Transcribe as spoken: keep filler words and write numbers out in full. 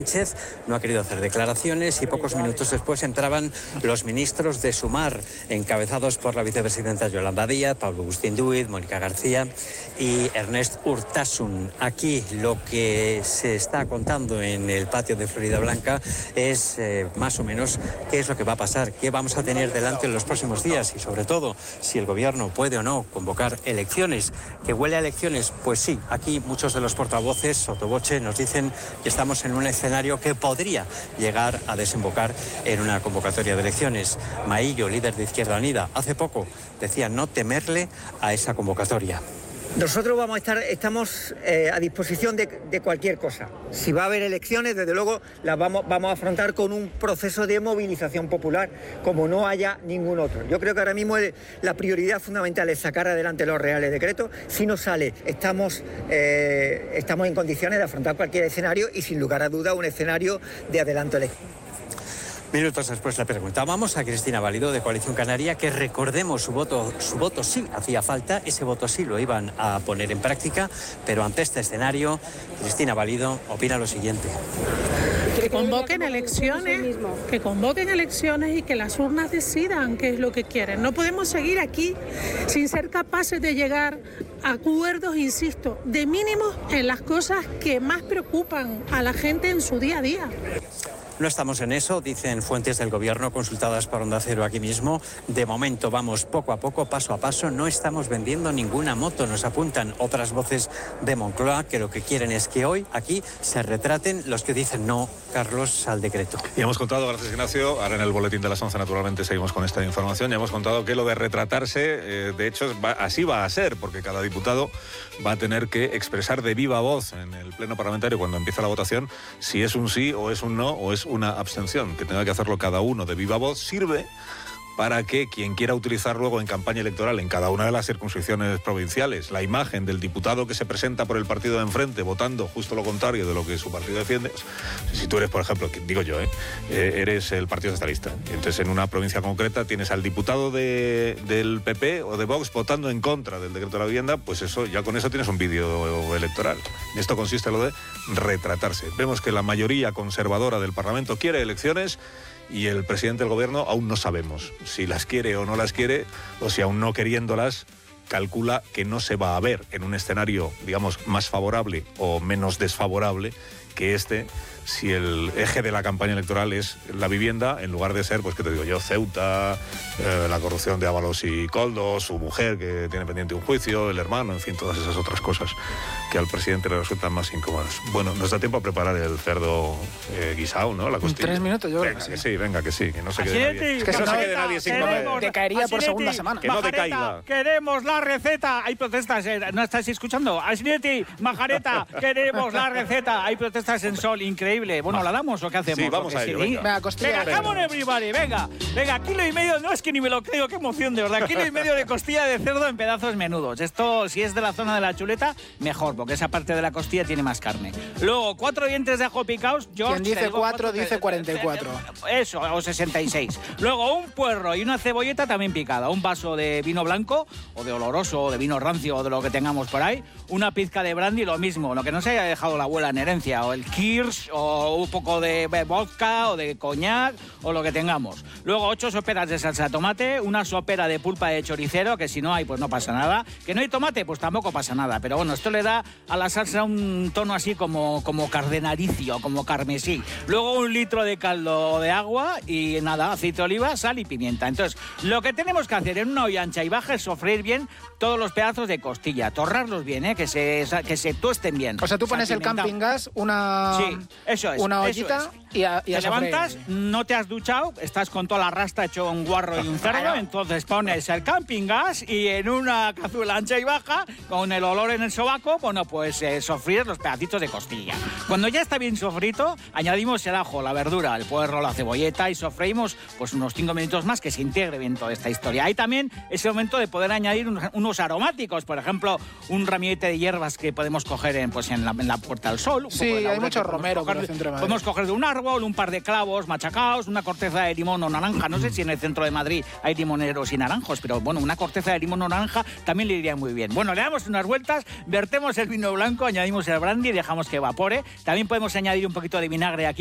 Sánchez no ha querido hacer declaraciones y pocos minutos después entraban los ministros de Sumar, encabezados por la vicepresidenta Yolanda Díaz, Pablo Agustín Duit, Mónica García y Ernest Urtasun. Aquí lo que se está contando en el patio de Floridablanca es eh, más o menos qué es lo que va a pasar, qué vamos a tener delante en los próximos días y sobre todo si el gobierno puede o no convocar elecciones. ¿Que huele a elecciones? Pues sí, aquí muchos de los portavoces, sotoboche, nos dicen que estamos en una escena que podría llegar a desembocar en una convocatoria de elecciones. Maillo, líder de Izquierda Unida, hace poco decía no temerle a esa convocatoria. Nosotros vamos a estar, estamos eh, a disposición de, de cualquier cosa. Si va a haber elecciones, desde luego las vamos, vamos a afrontar con un proceso de movilización popular como no haya ningún otro. Yo creo que ahora mismo el, la prioridad fundamental es sacar adelante los reales decretos. Si no sale, estamos, eh, estamos en condiciones de afrontar cualquier escenario y sin lugar a duda un escenario de adelanto electoral. Minutos después le preguntábamos a Cristina Valido de Coalición Canaria que recordemos su voto, su voto sí hacía falta, ese voto sí lo iban a poner en práctica, pero ante este escenario, Cristina Valido opina lo siguiente. Que convoquen elecciones, que convoquen elecciones y que las urnas decidan qué es lo que quieren. No podemos seguir aquí sin ser capaces de llegar a acuerdos, insisto, de mínimos en las cosas que más preocupan a la gente en su día a día. No estamos en eso, dicen fuentes del gobierno consultadas por Onda Cero aquí mismo. De momento vamos poco a poco, paso a paso. No estamos vendiendo ninguna moto. Nos apuntan otras voces de Moncloa que lo que quieren es que hoy aquí se retraten los que dicen no, Carlos, al decreto. Y hemos contado, gracias Ignacio, ahora en el boletín de las once naturalmente seguimos con esta información. Ya hemos contado que lo de retratarse, eh, de hecho, va, así va a ser, porque cada diputado va a tener que expresar de viva voz en el pleno parlamentario cuando empieza la votación si es un sí o es un no o es una abstención, que tenga que hacerlo cada uno de viva voz. Sirve para que quien quiera utilizar luego en campaña electoral en cada una de las circunscripciones provinciales la imagen del diputado que se presenta por el partido de enfrente votando justo lo contrario de lo que su partido defiende. Si tú eres, por ejemplo, digo yo, ¿eh? Eh, eres el Partido Socialista, y entonces en una provincia concreta tienes al diputado de, del P P o de Vox votando en contra del decreto de la vivienda, pues eso, ya con eso tienes un vídeo electoral. En esto consiste lo de retratarse. Vemos que la mayoría conservadora del Parlamento quiere elecciones y el presidente del gobierno aún no sabemos si las quiere o no las quiere, o si aún no queriéndolas calcula que no se va a ver en un escenario, digamos, más favorable o menos desfavorable que este, si el eje de la campaña electoral es la vivienda, en lugar de ser, pues que te digo yo, Ceuta, eh, la corrupción de Ábalos y Koldo, su mujer que tiene pendiente un juicio, el hermano, en fin, todas esas otras cosas que al presidente le resultan más incómodas. Bueno, nos da tiempo a preparar el cerdo eh, guisado, ¿no? La costilla. Tres minutos, yo creo venga, que que sí. sí, venga, que sí, que no se quede Asinetti, nadie. Es que Que no no se quede nadie sin comer. Decaería por segunda semana. Que no Majareta, decaiga. Queremos la receta. Hay protestas. Eh, ¿No estáis escuchando? Asinetti, Majareta, queremos la receta. Hay protestas en Sol, increíble. Bueno, ¿la damos o qué hacemos? Sí, vamos a ello, sí. venga. Venga, costilla. Venga, come on everybody, venga. Venga, kilo y medio, no es que ni me lo creo, qué emoción, de verdad. Kilo y medio de costilla de cerdo en pedazos menudos. Esto, si es de la zona de la chuleta, mejor, porque esa parte de la costilla tiene más carne. Luego, cuatro dientes de ajo picados. George, Quien dice te digo cuatro, dice cuarenta y cuatro. Eso, o sesenta y seis. Luego, un puerro y una cebolleta también picada. Un vaso de vino blanco, o de oloroso, o de vino rancio, o de lo que tengamos por ahí. Una pizca de brandy, lo mismo. Lo que no se haya dejado la abuela en herencia. O el kirsch, o un poco de vodka, o de coñac, o lo que tengamos. Luego, ocho soperas de salsa de tomate. Una sopera de pulpa de choricero, que si no hay, pues no pasa nada. Que no hay tomate, pues tampoco pasa nada. Pero bueno, esto le da a la salsa un tono así como, como cardenalicio, como carmesí. Luego un litro de caldo de agua y nada, aceite de oliva, sal y pimienta. Entonces, lo que tenemos que hacer en una olla ancha y baja es sofreír bien todos los pedazos de costilla, torrarlos bien, ¿eh? que, se, que se tuesten bien. O sea, tú pones el camping gas, una, sí, eso es, una eso ollita es. y a, y a Te levantas, sofreír. no te has duchado, estás con toda la rasta hecho un guarro y un cerdo, entonces pones el camping gas y en una cazuela ancha y baja, con el olor en el sobaco, bueno, pues eh, sofríes los pedacitos de costilla. Cuando ya está bien sofrito, añadimos el ajo, la verdura, el puerro, la cebolleta y sofreímos pues unos cinco minutos más que se integre bien toda esta historia. Hay también ese momento de poder añadir unos, unos aromáticos, por ejemplo, un ramillete de hierbas que podemos coger en, pues, en, la, en la Puerta del Sol. Un Sí, poco de hay laurel, mucho podemos romero por coger, el centro de Madrid. podemos coger de un árbol, árbol, un par de clavos machacados, una corteza de limón o naranja. No sé si en el centro de Madrid hay limoneros y naranjos, pero bueno, una corteza de limón o naranja también le iría muy bien. Bueno, le damos unas vueltas, vertemos el vino blanco, añadimos el brandy y dejamos que evapore. También podemos añadir un poquito de vinagre aquí